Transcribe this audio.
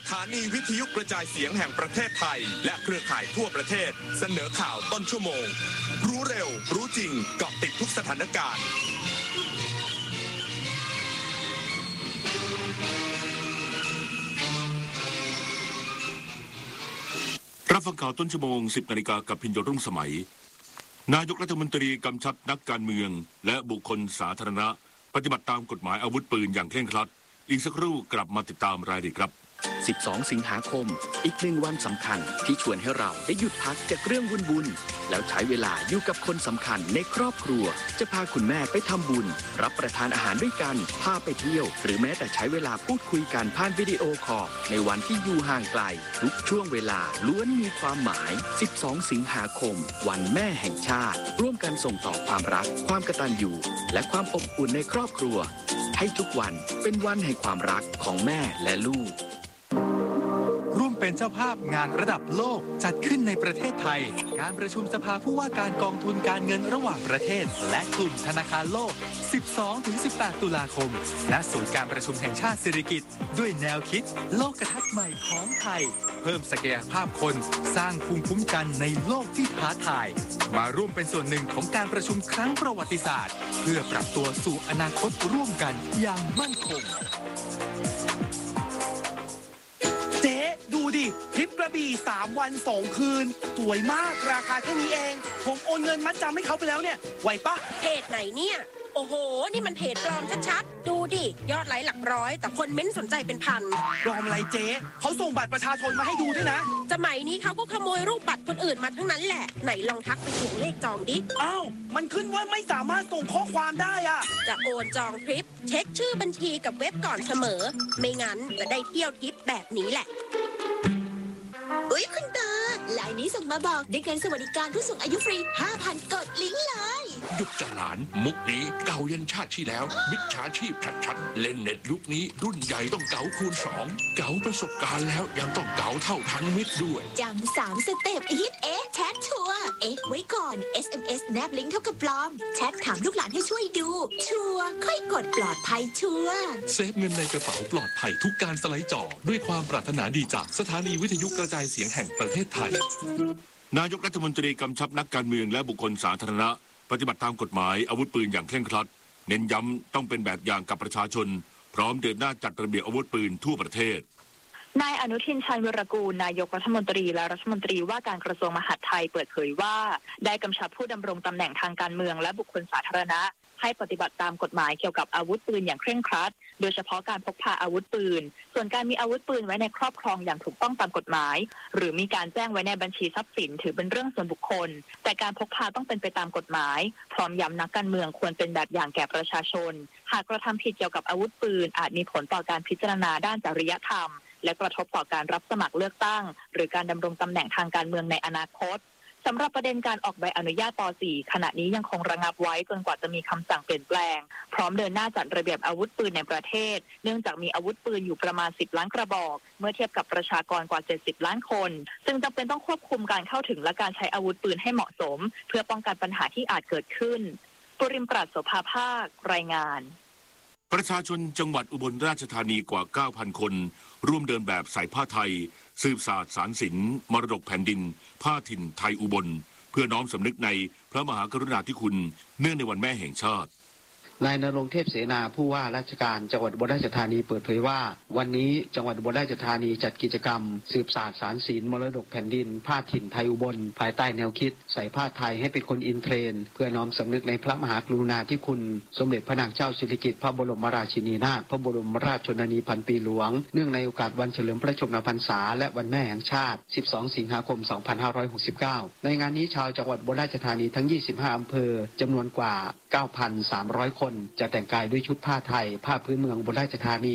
ถานีวิทยุกระจายเสียงแห่งประเทศไทยและเครือข่ายทั่วประเทศเสนอข่าวต้นชั่วโมงรู้เร็วรู้จริงเกาะติดทุกสถานการณ์รับฟังข่าวต้นชั่วโมง 10 นาฬิกากับพิญโยรุ่งสมัยนายกรัฐมนตรีกำชับนักการเมืองและบุคคลสาธารณะปฏิบัติตามกฎหมายอาวุธปืนอย่างเคร่งครัดอีกสักครู่กลับมาติดตามรายละเอียดครับ 12 สิงหาคมอีกหนึ่งวันสำคัญที่ชวนให้เราได้หยุดพักจากเรื่องวุ่นๆแล้วใช้เวลาอยู่กับคนสำคัญในครอบครัวจะพาคุณแม่ไปทำบุญรับประทานอาหารด้วยกันพาไปเที่ยวหรือแม้แต่ใช้เวลาพูดคุยกันผ่านวิดีโอคอลในวันที่อยู่ห่างไกลทุกช่วงเวลาล้วนมีความหมาย12 สิงหาคมวันแม่แห่งชาติร่วมกันส่งต่อความรักความกตัญญูและความอบอุ่นในครอบครัวให้ทุกวันเป็นวันแห่งความรักของแม่และลูกร่วมเป็นเจ้าภาพงานระดับโลกจัดขึ้นในประเทศไทยการประชุมสภาผู้ว่าการกองทุนการเงินระหว่างประเทศและกลุ่มธนาคารโลก 12-18 ตุลาคมณศูนย์การประชุมแห่งชาติสิริกิติ์ด้วยแนวคิดโลกทัศน์ใหม่ของไทยเพิ่มศักยภาพคนสร้างภูมิคุ้มกันในโลกที่ท้าทายมาร่วมเป็นส่วนหนึ่งของการประชุมครั้งประวัติศาสตร์เพื่อปรับตัวสู่อนาคตร่วมกันอย่างมั่นคงดูดิทริปกระบี่3 วัน 2 คืนสวยมากราคาแค่นี้เองผมโอนเงินมัดจำให้เขาไปแล้วเนี่ยไหวปะเพจไหนเนี่ยโอ้โหนี่มันเพจปลอมชัดๆดูดิยอดไลค์หลักร้อยแต่คนเม้นสนใจเป็นพันปลอมอะไรเจ๊เขาส่งบัตรประชาชนมาให้ดูด้วยนะสมัยนี้เขาก็ขโมยรูปบัตรคนอื่นมาทั้งนั้นแหละไหนลองทักไปถึงเลขจองดิอ้าวมันขึ้นว่าไม่สามารถส่งข้อความได้อะจะโอนจองทริปเช็คชื่อบัญชีกับเว็บก่อนเสมอไม่งั้นจะได้เที่ยวทริปแบบนี้แหละอุ๊ยคุณตาไลน์นี้ส่งมาบอกได้เงินสวัสดิการผู้สูงอายุฟรี 5,000 กดลิงก์เลยยุคจหลานมุกนี้เก่ายันชาติที่แล้วมิจฉาชีพชัดๆเล่นเน็ตยุคนี้รุ่นใหญ่ต้องเก๋าคูณ2เก๋าประสบการณ์แล้วยังต้องเก๋าเท่าทันมิตรด้วยจำ3 สเต็ปฮิตแชทชัวร์ไว้ก่อน SMS แนบลิงก์เท่ากับปลอมแชทถามลูกหลานให้ช่วยดูชัวร์ค่อยกดปลอดภัยชัวร์เซฟเงินในกระเป๋าปลอดภัยทุกการสไลด์จอด้วยความปรารถนาดีจากสถานีวิทยุกระจายเสียงแห่งประเทศไทยนายกรัฐมนตรีกำชับนักการเมืองและบุคคลสาธารณะปฏิบัติตามกฎหมายอาวุธปืนอย่างเคร่งครัดเน้นย้ำต้องเป็นแบบอย่างกับประชาชนพร้อมเดินหน้าจัดระเบียบอาวุธปืนทั่วประเทศนายอนุทินชาญวีรกูลนายกรัฐมนตรีและรัฐมนตรีว่าการกระทรวงมหาดไทยเปิดเผยว่าได้กำชับผู้ดำรงตำแหน่งทางการเมืองและบุคคลสาธารณะให้ปฏิบัติตามกฎหมายเกี่ยวกับอาวุธปืนอย่างเคร่งครัดโดยเฉพาะการพกพาอาวุธปืนส่วนการมีอาวุธปืนไว้ในครอบครองอย่างถูกต้องตามกฎหมายหรือมีการแจ้งไว้ในบัญชีทรัพย์สินถือเป็นเรื่องส่วนบุคคลแต่การพกพาต้องเป็นไปตามกฎหมายพร้อมย้ำนักการเมืองควรเป็นแบบอย่างแก่ประชาชนหากกระทำผิดเกี่ยวกับอาวุธปืนอาจมีผลต่อการพิจารณาด้านจริยธรรมและกระทบต่อการรับสมัครเลือกตั้งหรือการดำรงตำแหน่งทางการเมืองในอนาคตสำหรับประเด็นการออกใบอนุญาตป .4 ขณะนี้ยังคงระงับไว้จนกว่าจะมีคำสั่งเปลี่ยนแปลงพร้อมเดินหน้าจัดระเบียบอาวุธปืนในประเทศเนื่องจากมีอาวุธปืนอยู่ประมาณ10 ล้านกระบอกเมื่อเทียบกับประชากรกว่า70 ล้านคนซึ่งจำเป็นต้องควบคุมการเข้าถึงและการใช้อาวุธปืนให้เหมาะสมเพื่อป้องกันปัญหาที่อาจเกิดขึ้นปริมปราชโสภาภาครายงานประชาชนจังหวัดอุบลราชธานีกว่า 9,000 คนร่วมเดินแบบใส่ผ้าไทยสืบสานสารศิลป์มรดกแผ่นดินผ้าถิ่นไทยอุบลเพื่อน้อมสำนึกในพระมหากรุณาธิคุณเนื่องในวันแม่แห่งชาตินายณรงค์เทพเสนาผู้ว่าราชการจังหวัดอุบลราชธานีเปิดเผยว่าวันนี้จังหวัดอุบลราชธานีจัดกิจกรรมสืบสานสารศิลป์มรดกแผ่นดินผ้าถิ่นไทยอุบลภายใต้แนวคิดใส่ผ้าไทยให้เป็นคนอินเทรนด์เพื่อน้อมสำนึกในพระมหากรุณาธิคุณสมเด็จพระนางเจ้าสิริกิติ์พระบรมราชินีนาถพระบรมราชชนนีพันปีหลวงเนื่องในโอกาสวันเฉลิมพระชนมพรรษาและวันแม่แห่งชาติ12 สิงหาคม 2569ในงานนี้ชาวจังหวัดอุบลราชธานีทั้ง25อำเภอจำนวนกว่า 9,300 คนจะแต่งกายด้วยชุดผ้าไทยผ้าพื้นเมืองอุบลราชธานี